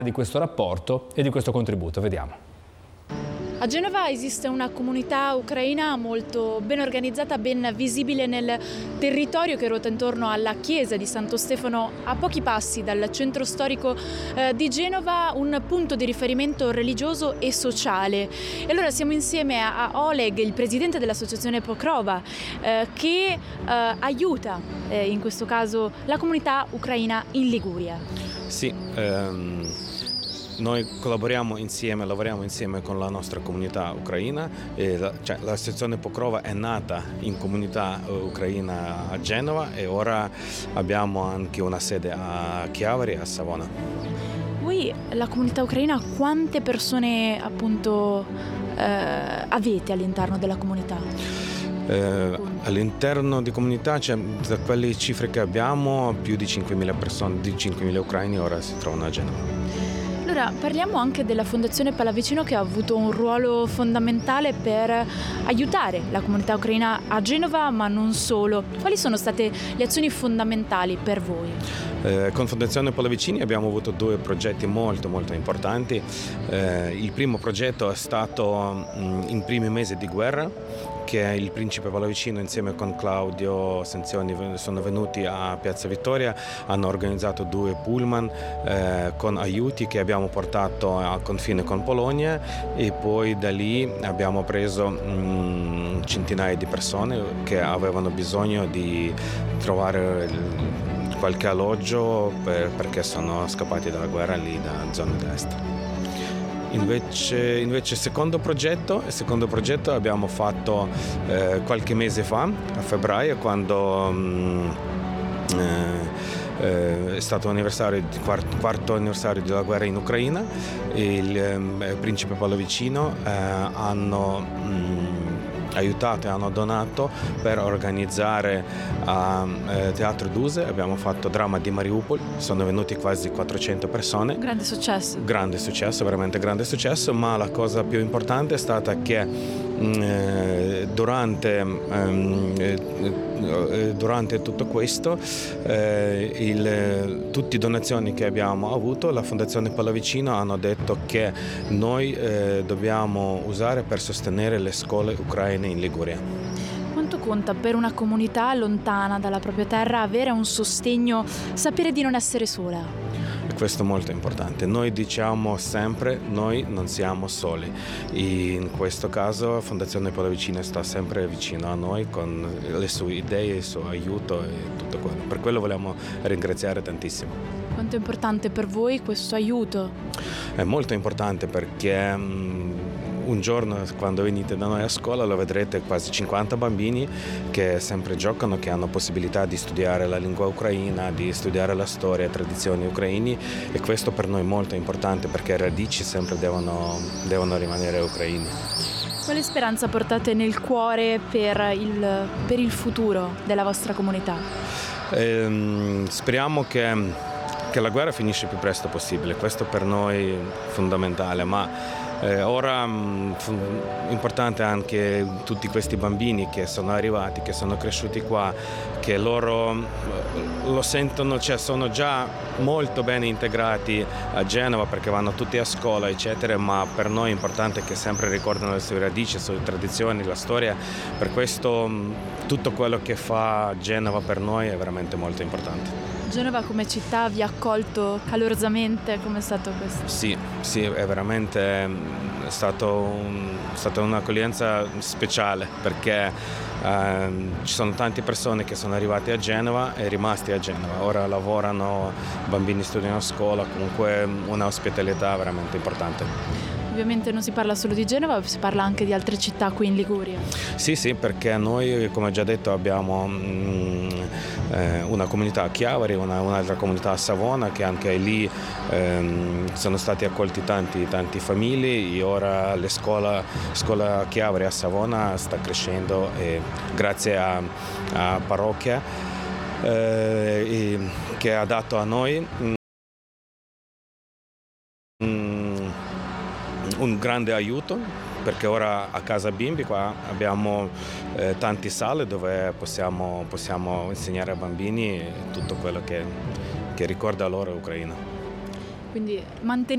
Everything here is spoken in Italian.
di questo rapporto e di questo contributo. Vediamo. A Genova esiste una comunità ucraina molto ben organizzata, ben visibile nel territorio che ruota intorno alla chiesa di Santo Stefano, a pochi passi dal centro storico di Genova, un punto di riferimento religioso e sociale. E allora siamo insieme a Oleg, il presidente dell'associazione Pokrova, che aiuta in questo caso la comunità ucraina in Liguria. Sì, noi lavoriamo insieme con la nostra comunità ucraina. L'associazione Pokrova è nata in comunità ucraina a Genova e ora abbiamo anche una sede a Chiavari e a Savona. Voi, la comunità ucraina, quante persone appunto avete all'interno della comunità? All'interno di comunità, da quelle cifre che abbiamo, più di 5.000 persone, di 5.000 ucraini ora si trovano a Genova. Allora, parliamo anche della Fondazione Pallavicino, che ha avuto un ruolo fondamentale per aiutare la comunità ucraina a Genova, ma non solo. Quali sono state le azioni fondamentali per voi? Con Fondazione Pallavicini abbiamo avuto due progetti molto importanti. Il primo progetto è stato in primi mesi di guerra, che il principe Pallavicino insieme con Claudio Sanzioni sono venuti a Piazza Vittoria, hanno organizzato 2 pullman con aiuti che abbiamo portato a confine con Polonia, e poi da lì abbiamo preso centinaia di persone che avevano bisogno di trovare qualche alloggio perché sono scappati dalla guerra lì da zone dell'est. Invece secondo progetto abbiamo fatto qualche mese fa, a febbraio, quando è stato il quarto anniversario della guerra in Ucraina. Il principe Pallavicino hanno aiutato e hanno donato per organizzare a Teatro Duse. Abbiamo fatto Dramma di Mariupol, sono venuti quasi 400 persone. Grande successo. Grande successo, veramente grande successo, ma la cosa più importante è stata che durante tutto questo tutte le donazioni che abbiamo avuto, la Fondazione Pallavicino hanno detto che noi dobbiamo usare per sostenere le scuole ucraine in Liguria. Quanto conta per una comunità lontana dalla propria terra avere un sostegno, sapere di non essere sola? Questo è molto importante. Noi diciamo sempre, noi non siamo soli. In questo caso la Fondazione Pallavicino sta sempre vicino a noi con le sue idee, il suo aiuto e tutto quello. Per quello vogliamo ringraziare tantissimo. Quanto è importante per voi questo aiuto? È molto importante perché un giorno, quando venite da noi a scuola, lo vedrete quasi 50 bambini che sempre giocano, che hanno possibilità di studiare la lingua ucraina, di studiare la storia e tradizioni ucraini, e questo per noi è molto importante perché le radici sempre devono rimanere ucraini. Quale speranza portate nel cuore per il futuro della vostra comunità? Speriamo che la guerra finisce il più presto possibile, questo per noi è fondamentale, ma ora è importante anche tutti questi bambini che sono arrivati, che sono cresciuti qua, che loro lo sentono, sono già molto bene integrati a Genova perché vanno tutti a scuola, eccetera, ma per noi è importante che sempre ricordino le sue radici, le sue tradizioni, la storia. Per questo tutto quello che fa Genova per noi è veramente molto importante. Genova come città vi ha accolto calorosamente, come è stato questo? Sì, è veramente stata un'accoglienza speciale perché ci sono tante persone che sono arrivate a Genova e rimasti a Genova. Ora lavorano, bambini studiano a scuola, comunque un'ospitalità veramente importante. Ovviamente non si parla solo di Genova, si parla anche di altre città qui in Liguria. Sì, perché noi, come già detto, abbiamo una comunità a Chiavari, un'altra comunità a Savona, che anche lì sono stati accolti tanti famiglie, e ora la scuola a Chiavari a Savona sta crescendo grazie a parrocchia che ha dato a noi un grande aiuto, perché ora a Casa Bimbi qua abbiamo tante sale dove possiamo insegnare ai bambini tutto quello che ricorda loro Ucraina. Quindi mantenere